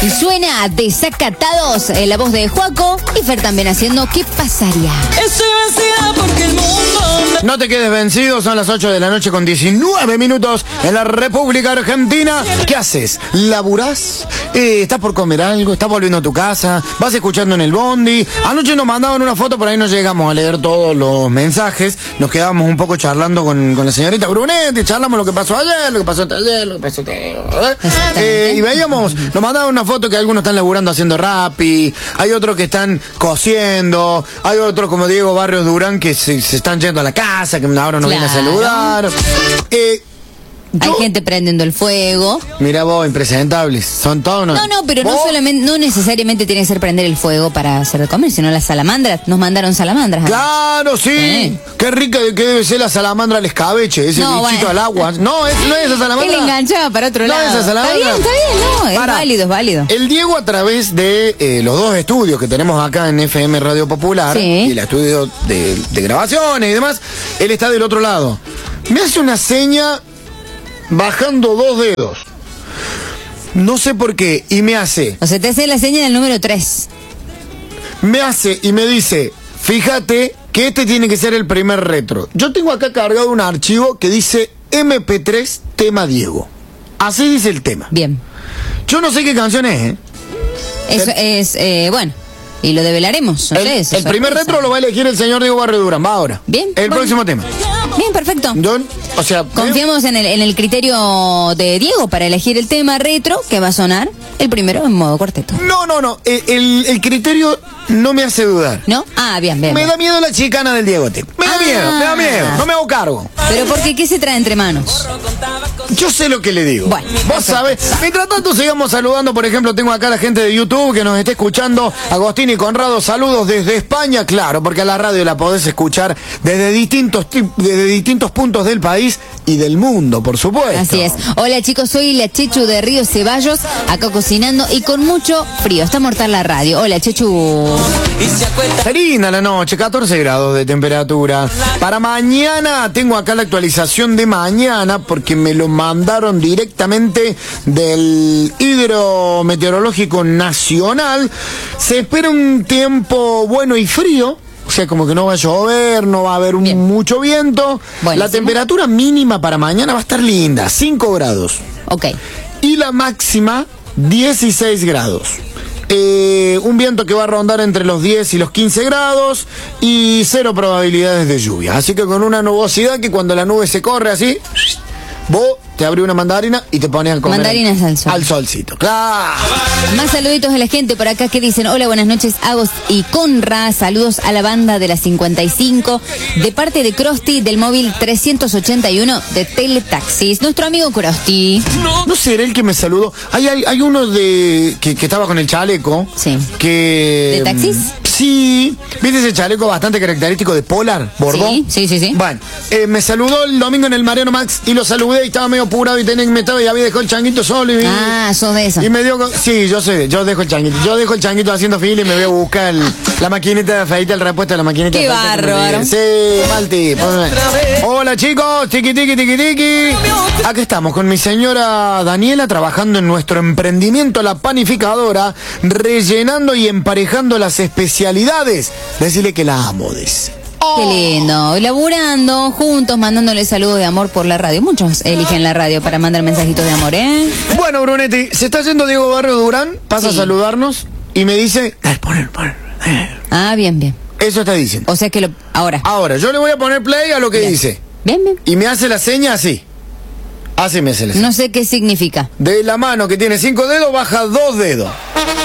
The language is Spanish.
Y suena Desacatados, la voz de Joaco y Fer también haciendo ¿Qué pasaría? Estoy vencida porque el mundo... No te quedes vencido, son las 8 de la noche con 19 minutos en la República Argentina. ¿Qué haces? ¿Laburás? ¿Estás por comer algo? ¿Estás volviendo a tu casa? ¿Vas escuchando en el bondi? Anoche nos mandaban una foto, por ahí no llegamos a leer todos los mensajes. Nos quedábamos un poco charlando con la señorita Brunetti, charlamos lo que pasó ayer, lo que pasó ayer, lo que pasó y veíamos, nos mandaban una foto que algunos están laburando haciendo Rappi, hay otros que están cosiendo, hay otros como Diego Barrios Durán que se están yendo a la casa, que ahora nos viene a saludar. Hay gente prendiendo el fuego. Mira vos, impresentables. Son todos unos... No, pero no necesariamente tiene que ser prender el fuego para hacer de comer, sino las salamandras. Nos mandaron salamandras. Claro, sí. Qué rica que debe ser la salamandra al escabeche, ese bichito al agua. No es esa salamandra. Él enganchaba para otro lado. No es esa salamandra. Está bien, no, es válido. El Diego, a través de los dos estudios que tenemos acá en FM Radio Popular, y el estudio de grabaciones y demás, él está del otro lado. Me hace una seña bajando 2 dedos. No sé por qué. Y me hace... O sea, te hace la seña del número 3. Me hace y me dice, fíjate que este tiene que ser el primer retro. Yo tengo acá cargado un archivo que dice MP3 tema Diego. Así dice el tema. Bien. Yo no sé qué canción es, ¿eh? Eso es, bueno... Y lo develaremos. No sé, el primer retro lo va a elegir el señor Diego Barrio Durán. Va ahora. Bien. El próximo tema. Bien, perfecto. O sea, confiamos en el criterio de Diego para elegir el tema retro que va a sonar el primero en modo cuarteto. No. El criterio no me hace dudar. ¿No? Ah, bien. Me da miedo la chicana del Diego. Me da miedo. No me hago cargo. ¿Pero por qué? ¿Qué se trae entre manos? Yo sé lo que le digo. Bueno, vos sabés. Mientras tanto sigamos saludando, por ejemplo, tengo acá a la gente de YouTube que nos está escuchando. Agostín y Conrado, saludos desde España, claro, porque a la radio la podés escuchar desde distintos puntos del país y del mundo, por supuesto. Así es. Hola chicos, soy la Chechu de Río Ceballos, acá cocinando y con mucho frío. Está mortal la radio. Hola Chechu. Serena la noche, 14 grados de temperatura. Para mañana, tengo acá la actualización de mañana porque me lo mandaron directamente del Hidrometeorológico Nacional. Se espera un tiempo bueno y frío. O sea, como que no va a llover, no va a haber mucho viento. Buenísimo. La temperatura mínima para mañana va a estar linda, 5 grados. Ok. Y la máxima, 16 grados. Un viento que va a rondar entre los 10 y los 15 grados y 0 probabilidades de lluvia. Así que con una nubosidad que cuando la nube se corre así, vos te abrís una mandarina y te pones a comer mandarinas al sol. Al solcito, claro. Más saluditos de la gente por acá que dicen: hola, buenas noches, Agos y Conra. Saludos a la banda de la 55 de parte de Krusty del móvil 381 de Teletaxis. Nuestro amigo Krusty. No será el que me saludó. Hay uno de que estaba con el chaleco. Sí. Que... ¿De taxis? Sí. ¿Viste ese chaleco bastante característico de Polar? ¿Bordó? Sí. Bueno, me saludó el domingo en el Mariano Max y lo saludé y estaba medio apurado y había dejado el changuito solo y... sos de eso. Y me dio... Sí, yo sé, yo dejo el changuito. Yo dejo el changuito haciendo fila y me voy a buscar la maquinita de afeitar, el repuesto de la maquinita de afeitar. ¡Qué bárbaro! Sí, mal tipo. Hola chicos, tiki. Aquí estamos con mi señora Daniela trabajando en nuestro emprendimiento La Panificadora, rellenando y emparejando las especialidades. Decirle que la amo, dice. Qué lindo, laburando juntos, mandándole saludos de amor por la radio. Muchos eligen la radio para mandar mensajitos de amor, ¿eh? Bueno, Brunetti, se está yendo Diego Barrio Durán, pasa a saludarnos y me dice... Poner. Ah, bien. Eso está diciendo. O sea que Ahora, yo le voy a poner play a lo que dice. Bien. Y me hace la seña así. Así me hace la seña. No sé qué significa. De la mano que tiene 5 dedos, baja 2 dedos.